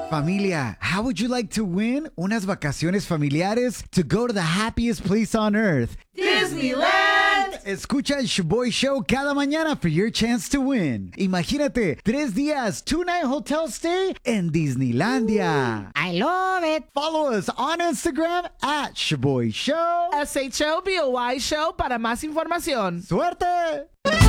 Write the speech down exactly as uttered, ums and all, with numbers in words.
Familia, how would you like to win unas vacaciones familiares to go to the happiest place on earth? Disneyland! Escucha el Shaboy Show cada mañana for your chance to win. Imagínate, tres días, two-night hotel stay en Disneylandia. I love it. Follow us on Instagram at Shaboy Show. S H O B O Y Show para más información. ¡Suerte!